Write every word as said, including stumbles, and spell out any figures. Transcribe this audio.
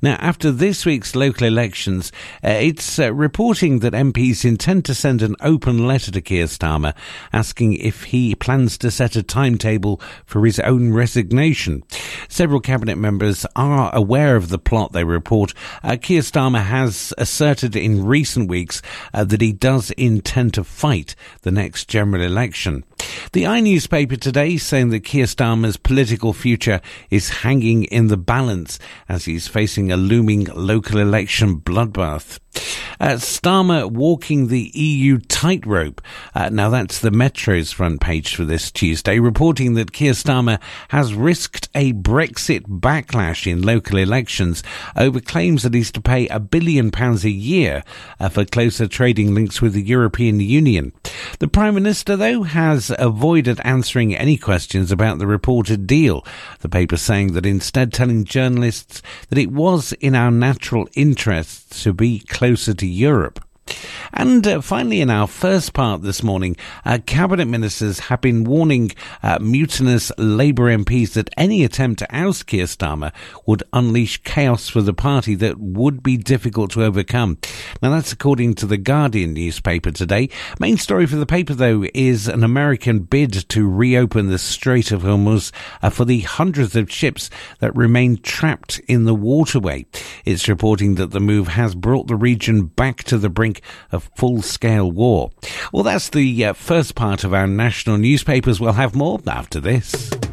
Now, after this week's local elections, uh, it's uh, reporting that M Ps intend to send an open letter to Keir Starmer asking if he plans to set a timetable for his own resignation. Several cabinet members are aware of the plot, they report. Uh, Keir Starmer has asserted in recent weeks uh, that he does intend to fight the next general election. The I newspaper today saying that Keir Starmer's political future is hanging in the balance as he's facing a looming local election bloodbath. Uh, Starmer walking the E U tightrope. Uh, now that's the Metro's front page for this Tuesday, reporting that Keir Starmer has risked a Brexit backlash in local elections over claims that he's to pay a billion pounds a year uh, for closer trading links with the European Union. The Prime Minister, though, has avoided answering any questions about the reported deal. The paper saying that instead telling journalists that it was in our natural interests to be closer to Europe. And uh, finally, in our first part this morning, uh, Cabinet Ministers have been warning uh, mutinous Labour M Ps that any attempt to oust Keir Starmer would unleash chaos for the party that would be difficult to overcome. Now, that's according to the Guardian newspaper today. Main story for the paper, though, is an American bid to reopen the Strait of Hormuz uh, for the hundreds of ships that remain trapped in the waterway. It's reporting that the move has brought the region back to the brink of full-scale war. Well, that's the uh, first part of our national newspapers. We'll have more after this.